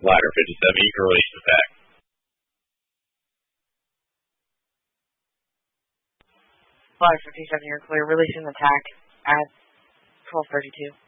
Glider 57, you can release the pack. Glider 57, you're clear. Releasing the TAC at 12:32.